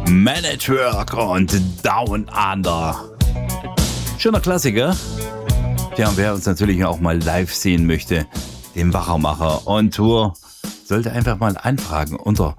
Man at Work und Down Under. Schöner Klassiker. Ja, und wer uns natürlich auch mal live sehen möchte, den Wachermacher on Tour, sollte einfach mal anfragen unter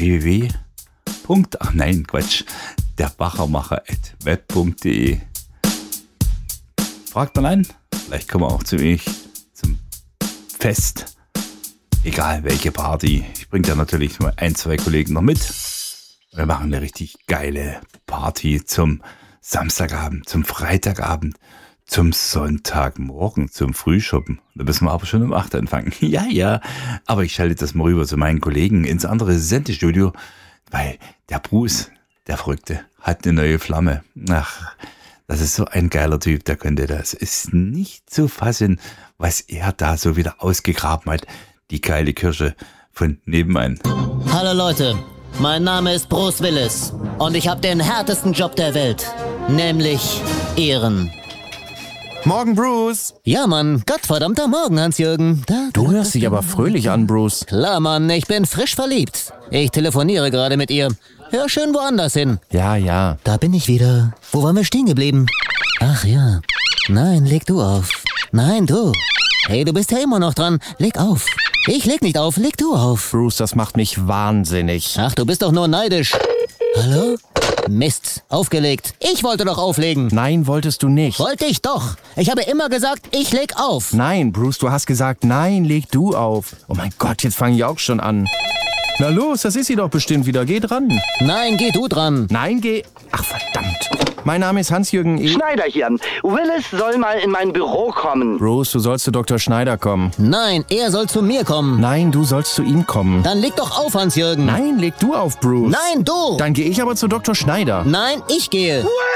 derwachermacher@web.de. Fragt mal an, vielleicht kommen wir auch zu mir zum Fest. Egal welche Party. Ich bringe da natürlich mal 1, 2 Kollegen noch mit. Wir machen eine richtig geile Party zum Samstagabend, zum Freitagabend, zum Sonntagmorgen, zum Frühschoppen. Da müssen wir aber schon um 8 anfangen. Ja. Aber ich schalte das mal rüber zu meinen Kollegen ins andere Sendestudio, weil der Bruce, der Verrückte, hat eine neue Flamme. Ach, das ist so ein geiler Typ, der könnte das. Ist nicht zu fassen, was er da so wieder ausgegraben hat. Die geile Kirsche von nebenan. Hallo Leute, mein Name ist Bruce Willis und ich habe den härtesten Job der Welt, nämlich Ehren. Morgen, Bruce. Ja, Mann, gottverdammter Morgen, Hans-Jürgen. Du hörst dich aber fröhlich an, Bruce. Klar, Mann, ich bin frisch verliebt. Ich telefoniere gerade mit ihr. Hör schön woanders hin. Ja. Da bin ich wieder. Wo waren wir stehen geblieben? Ach ja. Nein, leg du auf. Nein, du. Hey, du bist ja immer noch dran. Leg auf. Ich leg nicht auf, leg du auf. Bruce, das macht mich wahnsinnig. Ach, du bist doch nur neidisch. Hallo? Mist, aufgelegt. Ich wollte doch auflegen. Nein, wolltest du nicht. Wollte ich doch. Ich habe immer gesagt, ich leg auf. Nein, Bruce, du hast gesagt, nein, leg du auf. Oh mein Gott, jetzt fange ich auch schon an. Na los, das ist sie doch bestimmt wieder. Geh dran. Nein, geh du dran. Nein, geh... Ach, verdammt. Mein Name ist Hans-Jürgen E. Schneider hier. Willis soll mal in mein Büro kommen. Bruce, du sollst zu Dr. Schneider kommen. Nein, er soll zu mir kommen. Nein, du sollst zu ihm kommen. Dann leg doch auf, Hans-Jürgen. Nein, leg du auf, Bruce. Nein, du. Dann gehe ich aber zu Dr. Schneider. Nein, ich gehe.